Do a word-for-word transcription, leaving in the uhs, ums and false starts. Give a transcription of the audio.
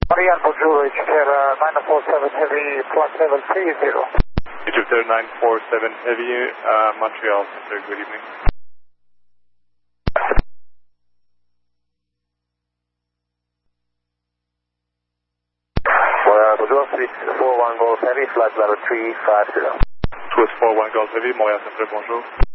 Ariane, bonjour, Egyptair uh, nine four seven Heavy, plus seven three zero. Egyptair nine four seven Heavy, uh, Montreal Center, good evening. Uh, bonjour, Swiss four one Golf Heavy, flight level three five zero. Swiss four one Golf Heavy, Montreal Center, bonjour.